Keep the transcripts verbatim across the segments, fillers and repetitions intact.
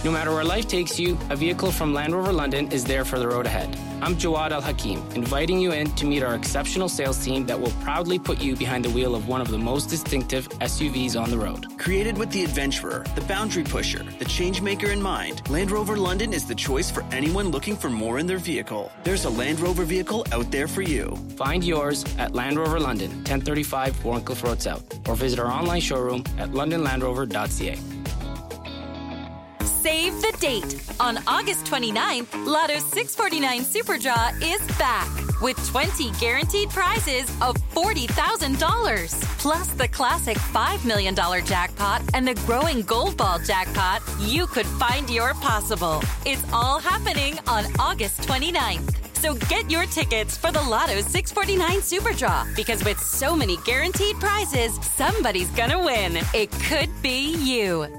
No matter where life takes you, a vehicle from Land Rover London is there for the road ahead. I'm Jawad Al-Hakim, inviting you in to meet our exceptional sales team that will proudly put you behind the wheel of one of the most distinctive S U Vs on the road. Created with the adventurer, the boundary pusher, the change maker in mind, Land Rover London is the choice for anyone looking for more in their vehicle. There's a Land Rover vehicle out there for you. Find yours at Land Rover London, ten thirty-five Warncliffe Road South, or visit our online showroom at london land rover dot c a. Save the date. On August twenty-ninth, Lotto's six forty-nine Super Draw is back with twenty guaranteed prizes of forty thousand dollars. Plus the classic five million dollars jackpot and the growing Gold Ball jackpot. You could find your possible. It's all happening on August twenty-ninth. So get your tickets for the Lotto's six forty-nine Super Draw, because with so many guaranteed prizes, somebody's gonna win. It could be you.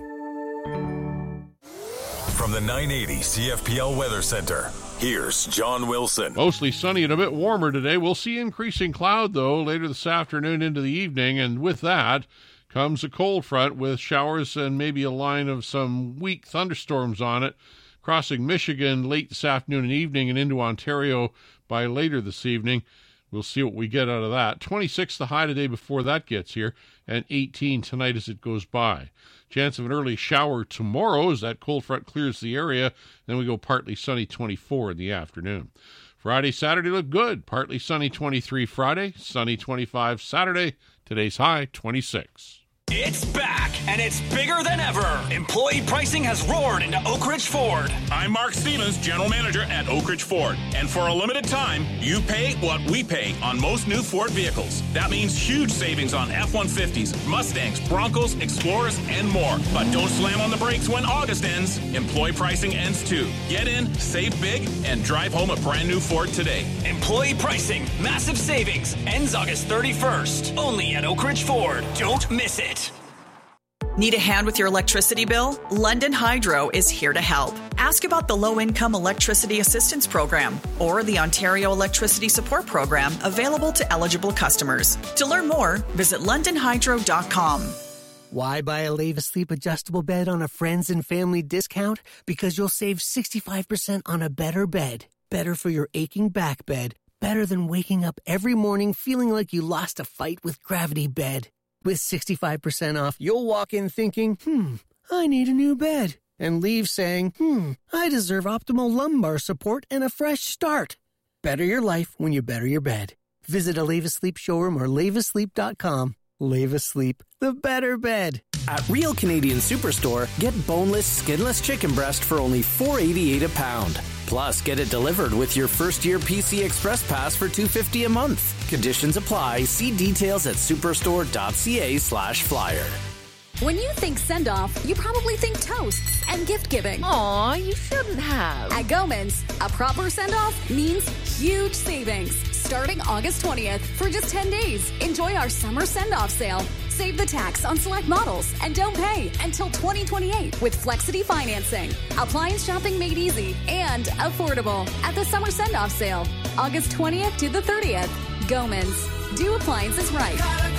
From the nine eighty C F P L Weather Center, here's John Wilson. Mostly sunny and a bit warmer today. We'll see increasing cloud, though, later this afternoon into the evening, and with that comes a cold front with showers and maybe a line of some weak thunderstorms on it, crossing Michigan late this afternoon and evening and into Ontario by later this evening. We'll see what we get out of that. twenty-six the high today before that gets here, and eighteen tonight as it goes by. Chance of an early shower tomorrow as that cold front clears the area. Then we go partly sunny, twenty-four in the afternoon. Friday, Saturday look good. Partly sunny, twenty-three Friday, sunny, twenty-five Saturday. Today's high, twenty-six. It's back, and it's bigger than ever. Employee pricing has roared into Oak Ridge Ford. I'm Mark Stevens, General Manager at Oak Ridge Ford. And for a limited time, you pay what we pay on most new Ford vehicles. That means huge savings on F one fifties, Mustangs, Broncos, Explorers, and more. But don't slam on the brakes when August ends. Employee pricing ends too. Get in, save big, and drive home a brand new Ford today. Employee pricing, massive savings, ends August thirty-first. Only at Oak Ridge Ford. Don't miss it. Need a hand with your electricity bill? London Hydro is here to help. Ask about the Low-Income Electricity Assistance Program or the Ontario Electricity Support Program available to eligible customers. To learn more, visit london hydro dot com. Why buy a Lave Asleep adjustable bed on a friends and family discount? Because you'll save sixty-five percent on a better bed. Better for your aching back bed. Better than waking up every morning feeling like you lost a fight with Gravity Bed. With sixty-five percent off, you'll walk in thinking, hmm, I need a new bed. And leave saying, hmm, I deserve optimal lumbar support and a fresh start. Better your life when you better your bed. Visit a Lave Asleep showroom or lave asleep dot com. Lave Asleep, the better bed. At Real Canadian Superstore, get boneless, skinless chicken breast for only four eighty-eight a pound. Plus, get it delivered with your first-year P C Express Pass for two fifty a month. Conditions apply. See details at superstore dot c a slash flyer. When you think send-off, you probably think toasts and gift-giving. Aw, you shouldn't have. At Goman's, a proper send-off means huge savings. Starting August twentieth for just ten days. Enjoy our summer send-off sale. Save the tax on select models and don't pay until twenty twenty-eight with Flexity financing. Appliance shopping made easy and affordable at the summer send-off sale. August twentieth to the thirtieth. Goman's. Do appliances right.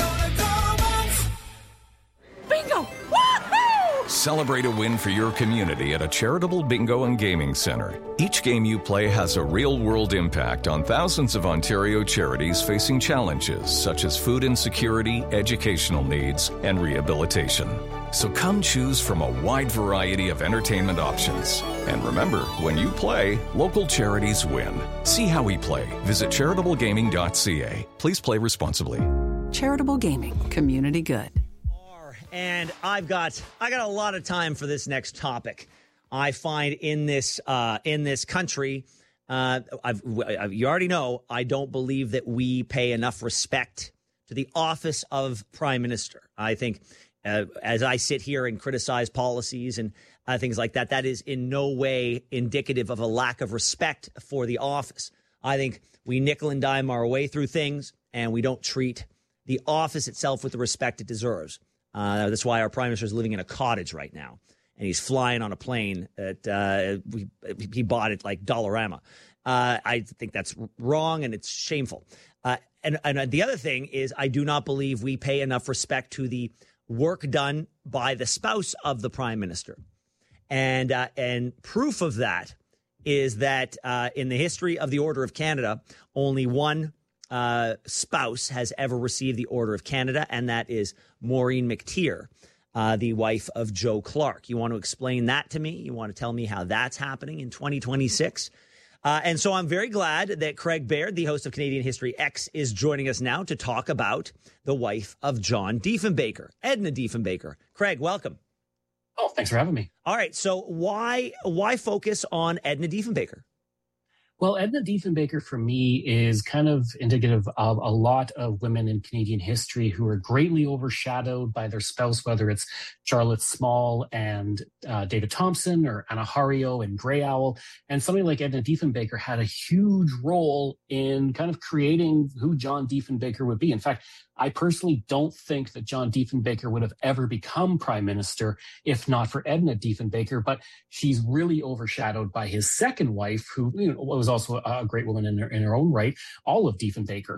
Bingo! Woohoo! Celebrate a win for your community at a charitable bingo and gaming center. Each game you play has a real-world impact on thousands of Ontario charities facing challenges such as food insecurity, educational needs, and rehabilitation. So come choose from a wide variety of entertainment options. And remember, when you play, local charities win. See how we play. Visit charitable gaming dot c a. Please play responsibly. Charitable Gaming. Community good. And I've got I got a lot of time for this next topic. I find in this uh, in this country, uh, I've, I've, you already know, I don't believe that we pay enough respect to the office of Prime Minister. I think uh, as I sit here and criticize policies and uh, things like that, that is in no way indicative of a lack of respect for the office. I think we nickel and dime our way through things, and we don't treat the office itself with the respect it deserves. Uh, that's why our Prime Minister is living in a cottage right now, and he's flying on a plane that uh, we, he bought at like Dollarama. Uh, I think that's wrong, and it's shameful. Uh, and, and the other thing is I do not believe we pay enough respect to the work done by the spouse of the Prime Minister. And uh, and proof of that is that uh, in the history of the Order of Canada, only one uh, spouse has ever received the Order of Canada, and that is Maureen McTeer, uh, the wife of Joe Clark. You want to explain that to me? You want to tell me how that's happening in twenty twenty-six? Uh, and so I'm very glad that Craig Baird, the host of Canadian History X, is joining us now to talk about the wife of John Diefenbaker, Edna Diefenbaker. Craig, welcome. Oh, thanks for having me. All right. So why why focus on Edna Diefenbaker? Well, Edna Diefenbaker for me is kind of indicative of a lot of women in Canadian history who are greatly overshadowed by their spouse, whether it's Charlotte Small and uh, David Thompson or Anna Hario and Grey Owl. And somebody like Edna Diefenbaker had a huge role in kind of creating who John Diefenbaker would be. In fact, I personally don't think that John Diefenbaker would have ever become prime minister if not for Edna Diefenbaker, but she's really overshadowed by his second wife, who you know, was also a great woman in her, in her own right, Olive Diefenbaker.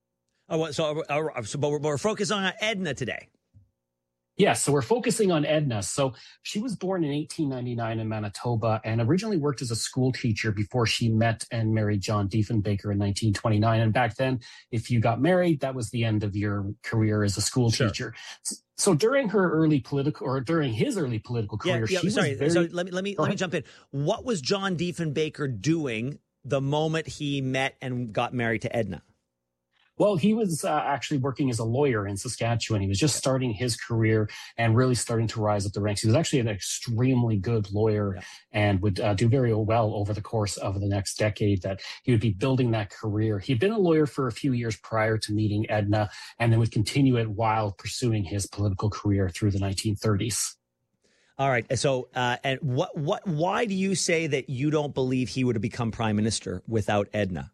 Oh, so, uh, so but we're, we're focused on Edna today. Yes, so we're focusing on Edna. So she was born in eighteen ninety-nine in Manitoba and originally worked as a school teacher before she met and married John Diefenbaker in nineteen twenty-nine. And back then, if you got married, that was the end of your career as a school sure. teacher. So during her early political, or during his early political career, yeah, yeah, she sorry, was very... So let me let me let me jump in. What was John Diefenbaker doing the moment he met and got married to Edna? Well, he was uh, actually working as a lawyer in Saskatchewan. He was just starting his career and really starting to rise up the ranks. He was actually an extremely good lawyer yeah. and would uh, do very well over the course of the next decade, that he would be building that career. He'd been a lawyer for a few years prior to meeting Edna and then would continue it while pursuing his political career through the nineteen thirties. All right. So, uh, and what, what, why do you say that you don't believe he would have become prime minister without Edna?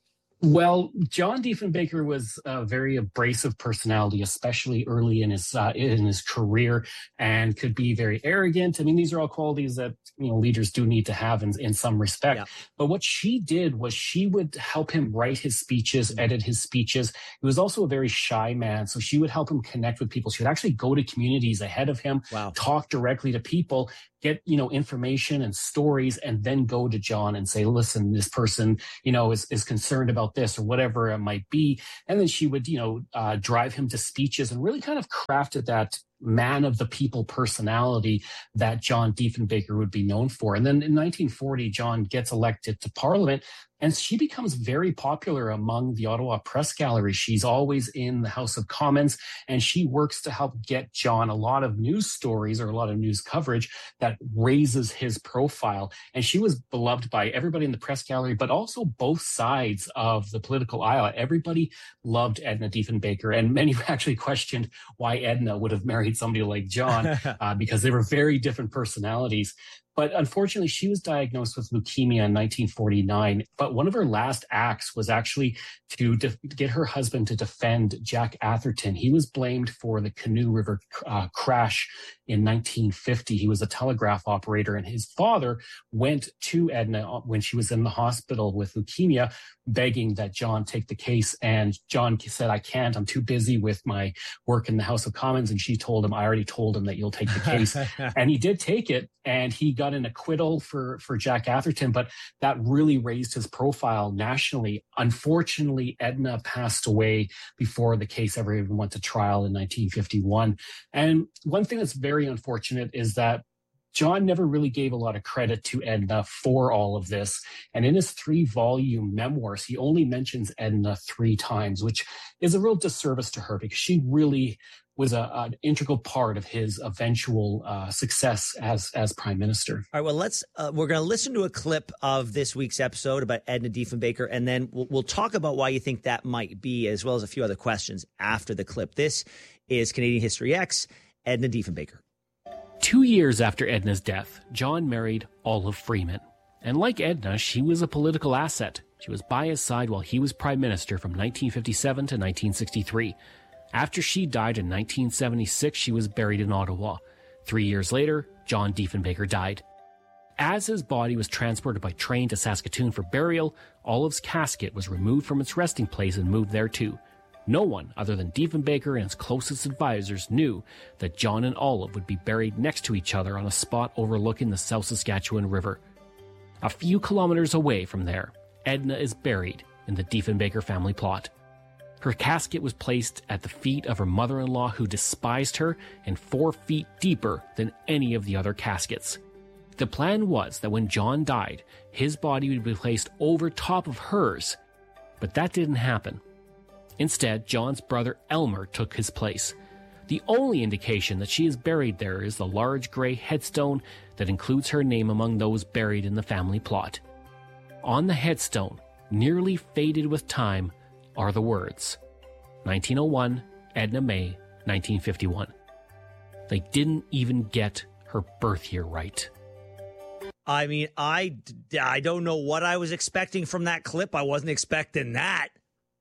Well, John Diefenbaker was a very abrasive personality, especially early in his uh, in his career, and could be very arrogant. I mean, these are all qualities that you know leaders do need to have in, in some respect. Yeah. But what she did was she would help him write his speeches, edit his speeches. He was also a very shy man, so she would help him connect with people. She would actually go to communities ahead of him, wow. talk directly to people, get, you know, information and stories, and then go to John and say, listen, this person, you know, is, is concerned about this or whatever it might be. And then she would, you know, uh, drive him to speeches and really kind of crafted that man of the people personality that John Diefenbaker would be known for. And then in nineteen forty, John gets elected to Parliament, and she becomes very popular among the Ottawa Press Gallery. She's always in the House of Commons, and she works to help get John a lot of news stories or a lot of news coverage that raises his profile. And she was beloved by everybody in the press gallery, but also both sides of the political aisle. Everybody loved Edna Diefenbaker, and many actually questioned why Edna would have married somebody like John uh, because they were very different personalities. But unfortunately, she was diagnosed with leukemia in nineteen forty-nine. But one of her last acts was actually to de- get her husband to defend Jack Atherton. He was blamed for the Canoe River uh, crash in nineteen fifty. He was a telegraph operator, and his father went to Edna when she was in the hospital with leukemia, begging that John take the case. And John said, I can't, I'm too busy with my work in the House of Commons. And she told him, I already told him that you'll take the case. And he did take it, and he got an acquittal for, for Jack Atherton, but that really raised his profile nationally. Unfortunately, Edna passed away before the case ever even went to trial in nineteen fifty-one. And one thing that's very unfortunate is that John never really gave a lot of credit to Edna for all of this. And in his three-volume memoirs, he only mentions Edna three times, which is a real disservice to her because she really was a, an integral part of his eventual uh, success as as prime minister. All right, well, let's uh, we're going to listen to a clip of this week's episode about Edna Diefenbaker, and then we'll, we'll talk about why you think that might be, as well as a few other questions after the clip. This is Canadian History X, Edna Diefenbaker. Two years after Edna's death, John married Olive Freeman. And like Edna, she was a political asset. She was by his side while he was prime minister from nineteen fifty-seven to nineteen sixty-three. After she died in nineteen seventy-six, she was buried in Ottawa. Three years later, John Diefenbaker died. As his body was transported by train to Saskatoon for burial, Olive's casket was removed from its resting place and moved there too. No one other than Diefenbaker and his closest advisors knew that John and Olive would be buried next to each other on a spot overlooking the South Saskatchewan River. A few kilometers away from there, Edna is buried in the Diefenbaker family plot. Her casket was placed at the feet of her mother-in-law, who despised her, and four feet deeper than any of the other caskets. The plan was that when John died, his body would be placed over top of hers, but that didn't happen. Instead, John's brother Elmer took his place. The only indication that she is buried there is the large gray headstone that includes her name among those buried in the family plot. On the headstone, nearly faded with time, are the words, nineteen oh one, Edna May, nineteen fifty-one. They didn't even get her birth year right. I mean, I, I don't know what I was expecting from that clip. I wasn't expecting that.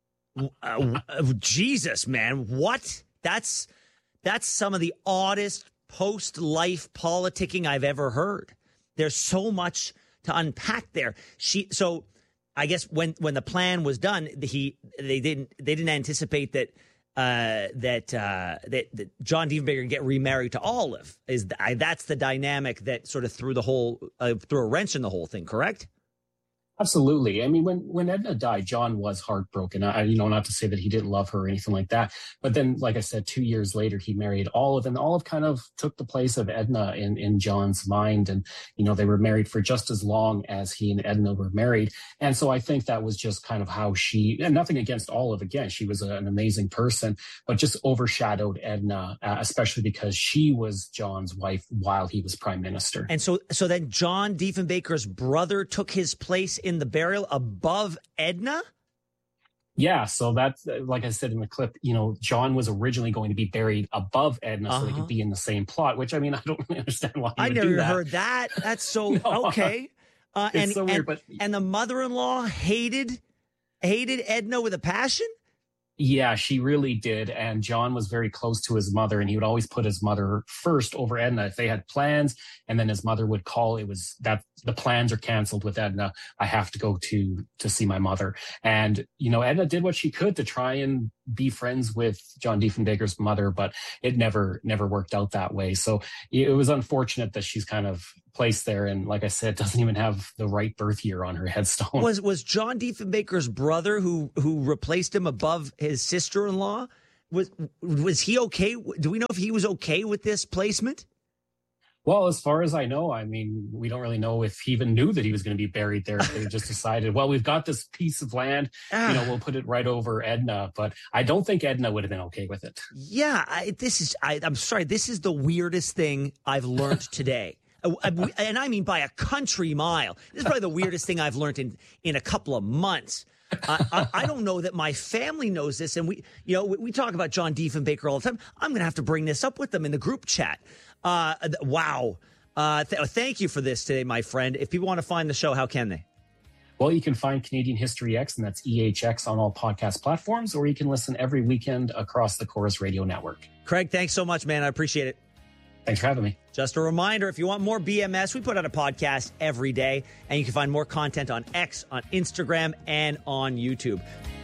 Uh, Jesus, man. What? That's, that's some of the oddest post-life politicking I've ever heard. There's so much to unpack there. She, so... I guess when, when the plan was done, he they didn't they didn't anticipate that uh, that, uh, that that John Diefenbaker would get remarried to Olive. Is the, that's the dynamic that sort of threw the whole uh, threw a wrench in the whole thing? Correct? Absolutely. I mean, when, when Edna died, John was heartbroken. I, you know, not to say that he didn't love her or anything like that. But then, like I said, two years later, he married Olive, and Olive kind of took the place of Edna in, in John's mind. And, you know, they were married for just as long as he and Edna were married. And so I think that was just kind of how she, and nothing against Olive, again, she was a, an amazing person, but just overshadowed Edna, uh, especially because she was John's wife while he was prime minister. And so, so then John Diefenbaker's brother took his place in the burial above Edna? Yeah, so that's, like I said in the clip, you know, John was originally going to be buried above Edna uh-huh. so they could be in the same plot, which, I mean, I don't really understand why he I would never do that. heard that. That's so, no. okay. Uh, it's and, so weird, and, but... and the mother-in-law hated, hated Edna with a passion? Yeah, she really did. And John was very close to his mother, and he would always put his mother first over Edna. If they had plans and then his mother would call, it was that the plans are canceled with Edna. I have to go to to see my mother. And, you know, Edna did what she could to try and be friends with John Diefenbaker's mother, but it never, never worked out that way. So it was unfortunate that she's kind of placed there. And like I said, doesn't even have the right birth year on her headstone. Was was John Diefenbaker's brother who who replaced him above his sister-in-law? Was was he okay? Do we know if he was okay with this placement? Well, as far as I know, I mean, we don't really know if he even knew that he was going to be buried there. They just decided, well, we've got this piece of land, you know, we'll put it right over Edna. But I don't think Edna would have been okay with it. Yeah, I, this is, I, I'm sorry, this is the weirdest thing I've learned today. And I mean by a country mile. This is probably the weirdest thing I've learned in, in a couple of months. I, I, I don't know that my family knows this. And we, you know, we, we talk about John Diefenbaker all the time. I'm going to have to bring this up with them in the group chat. Uh, wow. Uh, th- thank you for this today, my friend. If people want to find the show, how can they? Well, you can find Canadian History X, and that's E H X on all podcast platforms, or you can listen every weekend across the Chorus Radio Network. Craig, thanks so much, man. I appreciate it. Thanks for having me. Just a reminder, if you want more B M S, we put out a podcast every day, and you can find more content on X, on Instagram, and on YouTube.